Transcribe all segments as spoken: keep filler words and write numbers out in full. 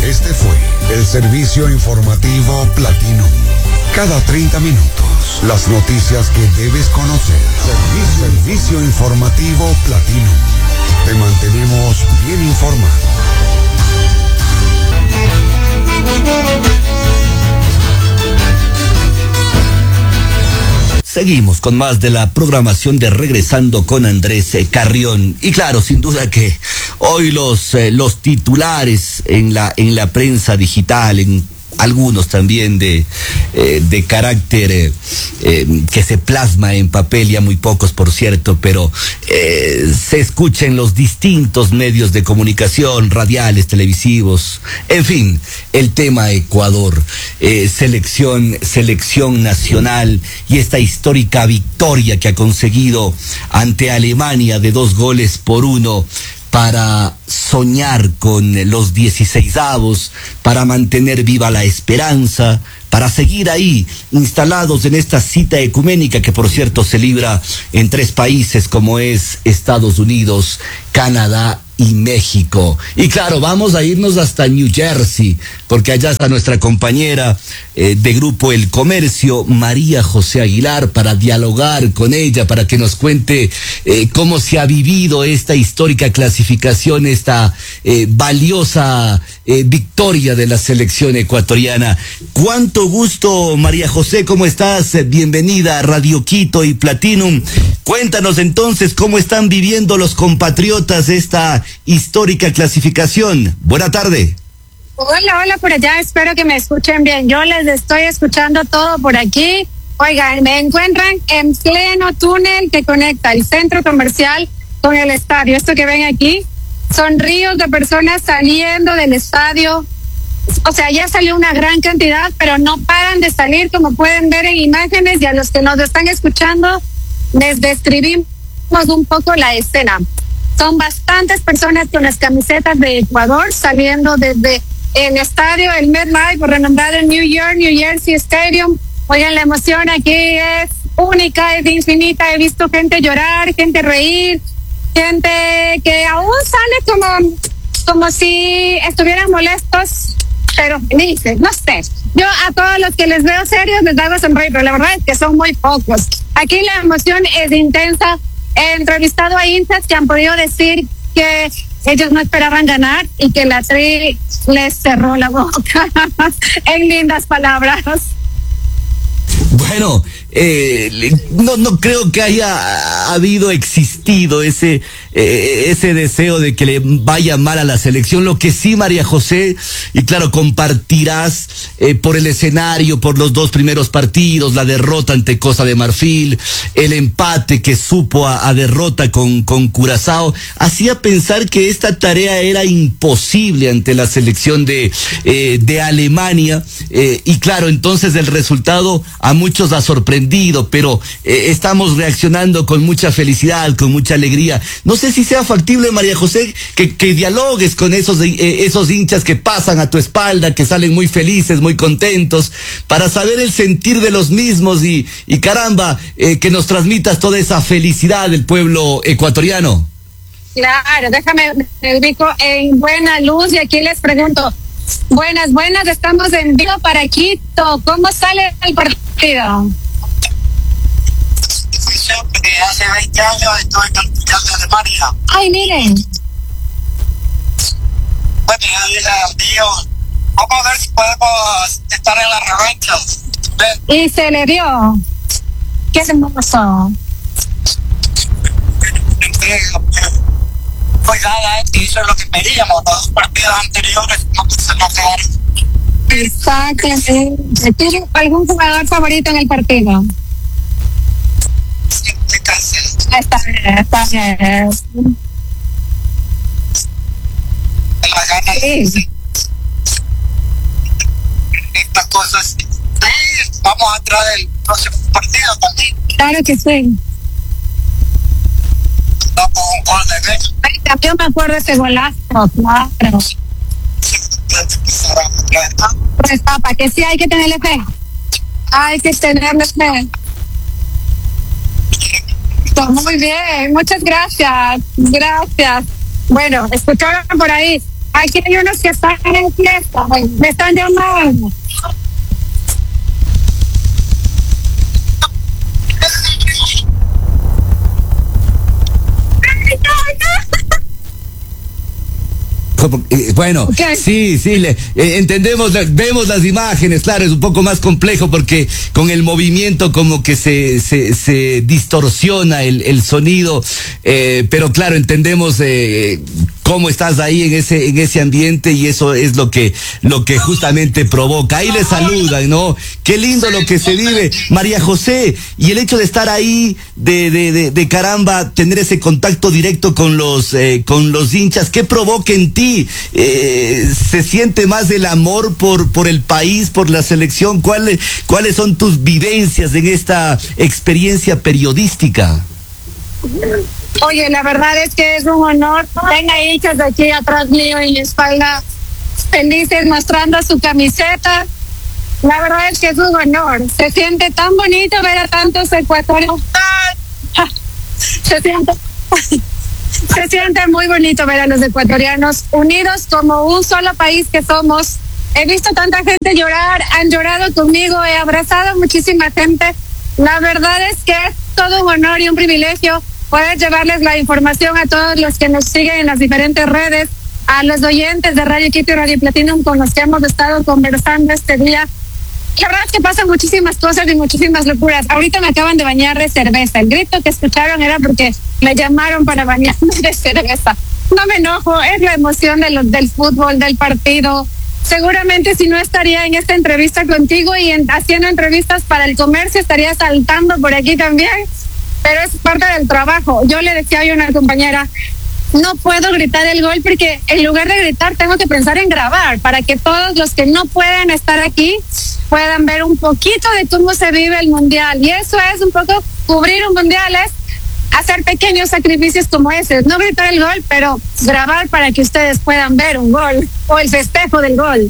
Este fue el servicio informativo Platinum. Cada treinta minutos, las noticias que debes conocer. Servicio, servicio informativo Platinum. Te mantenemos bien informado. Seguimos con más de la programación de Regresando con Andrés eh, Carrión. Y claro, sin duda que hoy los, eh, los titulares en la, en la prensa digital, en algunos también de, eh, de carácter eh, eh, que se plasma en papel, ya muy pocos por cierto, pero eh, se escucha en los distintos medios de comunicación, radiales, televisivos, en fin, el tema Ecuador, eh, selección, selección nacional y esta histórica victoria que ha conseguido ante Alemania de dos goles por uno, para soñar con los dieciseisavos, para mantener viva la esperanza, para seguir ahí instalados en esta cita ecuménica que por cierto se libra en tres países como es Estados Unidos, Canadá y México. Y claro, vamos a irnos hasta New Jersey, porque allá está nuestra compañera eh, de Grupo El Comercio, María José Aguilar, para dialogar con ella, para que nos cuente eh, cómo se ha vivido esta histórica clasificación, esta eh, valiosa eh, victoria de la selección ecuatoriana. Cuánto gusto, María José, ¿cómo estás? Bienvenida a Radio Quito y Platinum. Cuéntanos entonces cómo están viviendo los compatriotas esta histórica clasificación. Buena tarde. Hola, hola por allá, espero que me escuchen bien. Yo les estoy escuchando todo por aquí. Oigan, me encuentran en pleno túnel que conecta el centro comercial con el estadio. Esto que ven aquí son ríos de personas saliendo del estadio. O sea, ya salió una gran cantidad, pero no paran de salir, como pueden ver en imágenes, y a los que nos están escuchando les describimos un poco la escena. Son bastantes personas con las camisetas de Ecuador saliendo desde el estadio, el MetLife, por renombrado en New York, New Jersey Stadium. Oigan, la emoción aquí es única, es infinita. He visto gente llorar, gente reír, gente que aún sale como, como si estuvieran molestos, pero felices, no sé. Yo a todos los que les veo serios les hago sonreír, pero la verdad es que son muy pocos. Aquí la emoción es intensa. He entrevistado a hinchas que han podido decir que ellos no esperaban ganar y que la Tri les cerró la boca en lindas palabras. Bueno, eh, no, no creo que haya habido, existido ese, eh, ese deseo de que le vaya mal a la selección. Lo que sí, María José, y claro, compartirás eh, por el escenario, por los dos primeros partidos, la derrota ante Costa de Marfil, el empate que supo a, a derrota con, con Curazao, hacía pensar que esta tarea era imposible ante la selección de, eh, de Alemania, eh, y claro, entonces el resultado a muchos ha sorprendido, pero eh, estamos reaccionando con mucha felicidad, con mucha alegría. No sé si sea factible, María José, que, que dialogues con esos, eh, esos hinchas que pasan a tu espalda, que salen muy felices, muy contentos, para saber el sentir de los mismos y, y caramba, eh, que nos transmitas toda esa felicidad del pueblo ecuatoriano. Claro, déjame, me ubico en buena luz y aquí les pregunto. Buenas, buenas, estamos en vivo para Quito. ¿Cómo sale el partido? Hace veinte años estuve calificando en Alemania. Ay, miren. Bueno, tío, vamos a ver si podemos estar en la revancha. Y se le dio. ¿Qué hermoso? Pues nada, eso es lo que pedíamos. Los partidos anteriores no se nos quedaron. Exactamente. ¿Tienes algún jugador favorito en el partido? Está bien, está bien. Las ganas Sí. estas cosas. Sí, vamos a entrar el próximo partido también. Claro que sí. No con un gol de México. Ay, también me acuerdo de ese golazo, claro. Pues papá, que sí hay que tenerle fe. Hay que tenerle fe. Pues muy bien, muchas gracias. Gracias. Bueno, escucharon por ahí. Aquí hay unos que están en fiesta, me están llamando. Bueno, okay. sí, sí, le, eh, entendemos, vemos las imágenes, claro, es un poco más complejo porque con el movimiento como que se, se, se distorsiona el, el sonido, eh, pero claro, entendemos eh, cómo estás ahí en ese, en ese ambiente y eso es lo que, lo que justamente provoca. Ahí le saludan, ¿no? Qué lindo lo que se vive, María José, y el hecho de estar ahí, de, de, de, de caramba, tener ese contacto directo con los, eh, con los hinchas, ¿qué provoca en ti? Eh, ¿Se siente más el amor por, por el país, por la selección? ¿Cuáles, ¿Cuáles son tus vivencias en esta experiencia periodística? Oye, la verdad es que es un honor. Tenga hinchas de aquí atrás mío y mi espalda felices mostrando su camiseta. La verdad es que es un honor. Se siente tan bonito ver a tantos ecuatorianos. Se siente... Se siente muy bonito ver a los ecuatorianos unidos como un solo país que somos. He visto tanta gente llorar, han llorado conmigo, he abrazado a muchísima gente. La verdad es que es todo un honor y un privilegio poder llevarles la información a todos los que nos siguen en las diferentes redes, a los oyentes de Radio Quito y Radio Platinum con los que hemos estado conversando este día. La verdad es que pasan muchísimas cosas y muchísimas locuras. Ahorita me acaban de bañar de cerveza. El grito que escucharon era porque me llamaron para bañarme de cerveza. No me enojo, es la emoción de los, del fútbol, del partido. Seguramente si no estaría en esta entrevista contigo y en, haciendo entrevistas para El Comercio, estaría saltando por aquí también. Pero es parte del trabajo. Yo le decía a una compañera, no puedo gritar el gol porque en lugar de gritar tengo que pensar en grabar para que todos los que no pueden estar aquí puedan ver un poquito de cómo se vive el mundial. Y eso es un poco cubrir un mundial, es hacer pequeños sacrificios como ese. No gritar el gol, pero grabar para que ustedes puedan ver un gol o el festejo del gol.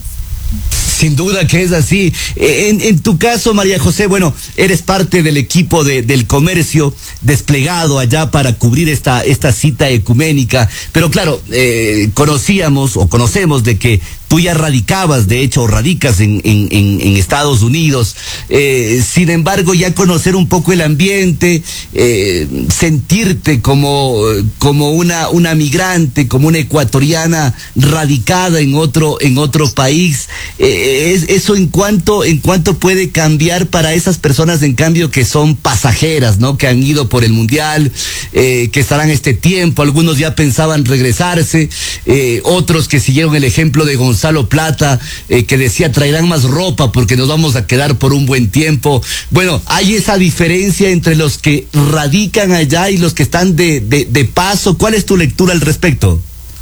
Sin duda que es así. En, en tu caso, María José, bueno, eres parte del equipo de, del Comercio desplegado allá para cubrir esta, esta cita ecuménica. Pero claro, eh, conocíamos o conocemos de que tú ya radicabas, de hecho, o radicas en, en, en, en Estados Unidos. Eh, sin embargo, ya conocer un poco el ambiente, eh, sentirte como, como una, una migrante, como una ecuatoriana radicada en otro, en otro país, eh, es, eso en cuanto, en cuanto puede cambiar para esas personas, en cambio, que son pasajeras, ¿no? Que han ido por el Mundial, eh, que estarán este tiempo, algunos ya pensaban regresarse, eh, otros que siguieron el ejemplo de Gonzalo Gonzalo Plata, eh, que decía traerán más ropa porque nos vamos a quedar por un buen tiempo. Bueno, hay esa diferencia entre los que radican allá y los que están de, de, de paso. ¿Cuál es tu lectura al respecto?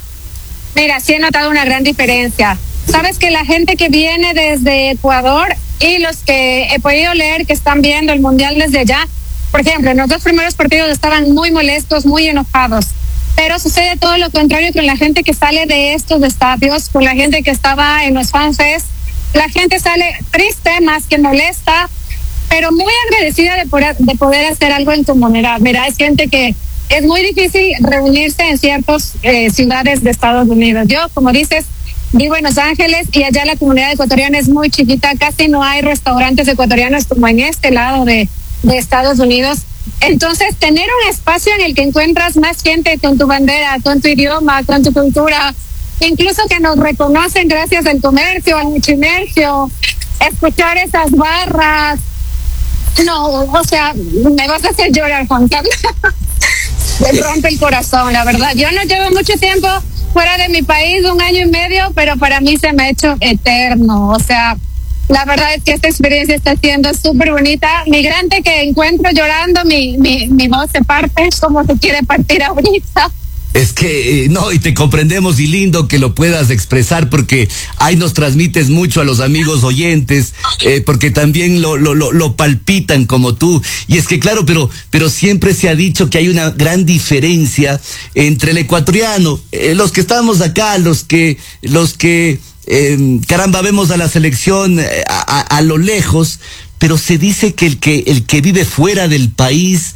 Mira, sí he notado una gran diferencia. Sabes que la gente que viene desde Ecuador y los que he podido leer que están viendo el Mundial desde allá, por ejemplo, en los dos primeros partidos estaban muy molestos, muy enojados. Pero sucede todo lo contrario con la gente que sale de estos estadios, con la gente que estaba en los fanfest. La gente sale triste más que molesta, pero muy agradecida de poder, de poder hacer algo en comunidad. Mira, es gente que es muy difícil reunirse en ciertas eh, ciudades de Estados Unidos. Yo, como dices, vivo en Los Ángeles y allá la comunidad ecuatoriana es muy chiquita, casi no hay restaurantes ecuatorianos como en este lado de, de Estados Unidos. Entonces, tener un espacio en el que encuentras más gente con tu bandera, con tu idioma, con tu cultura, incluso que nos reconocen gracias al comercio, al muchimercio, escuchar esas barras. No, o sea, me vas a hacer llorar, Juan Carlos. Me rompe el corazón, la verdad. Yo no llevo mucho tiempo fuera de mi país, un año y medio, pero para mí se me ha hecho eterno. O sea, la verdad es que esta experiencia está siendo súper bonita. Migrante que encuentro llorando, mi, mi, mi voz se parte como se quiere partir ahorita. Es que, eh, no, y te comprendemos y lindo que lo puedas expresar porque ahí nos transmites mucho a los amigos oyentes, eh, porque también lo, lo, lo, lo palpitan como tú. Y es que claro, pero, pero siempre se ha dicho que hay una gran diferencia entre el ecuatoriano, eh, los que estamos acá, los que, los que, eh, caramba, vemos a la selección a, a, a lo lejos, pero se dice que el que, el que vive fuera del país,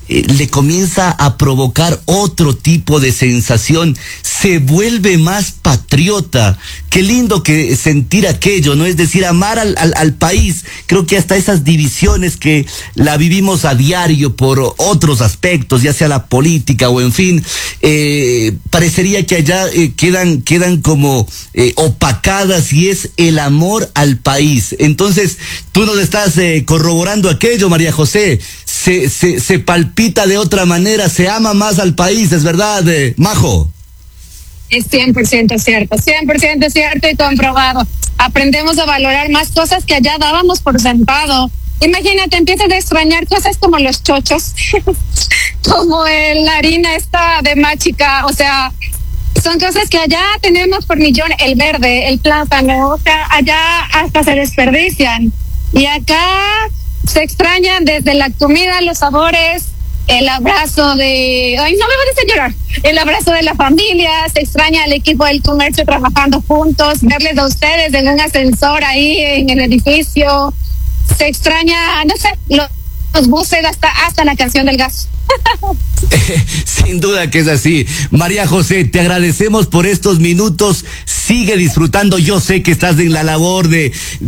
eh, le comienza a provocar otro tipo de sensación, se vuelve más patriota. Qué lindo que sentir aquello, ¿no? Es decir, amar al, al, al país. Creo que hasta esas divisiones que la vivimos a diario por otros aspectos, ya sea la política o en fin, eh, parecería que allá eh, quedan, quedan como eh, opacadas, y es el amor al país. Entonces, tú nos estás eh, corroborando aquello, María José. Se, se, se palpita de otra manera, se ama más al país, ¿es verdad, eh, Majo? Es cien por ciento cierto, cien por ciento cierto y comprobado. Aprendemos a valorar más cosas que allá dábamos por sentado. Imagínate, empiezas a extrañar cosas como los chochos, como el, la harina esta de machica, o sea, son cosas que allá tenemos por millón, el verde, el plátano, o sea, allá hasta se desperdician. Y acá se extrañan desde la comida, los sabores, el abrazo de... Ay, no me van a hacer llorar. El abrazo de la familia, se extraña el equipo del comercio trabajando juntos, verles a ustedes en un ascensor ahí en el edificio. Se extraña, no sé, los, los buses, hasta, hasta la canción del gas. Sin duda que es así. María José, te agradecemos por estos minutos. Sigue disfrutando. Yo sé que estás en la labor de...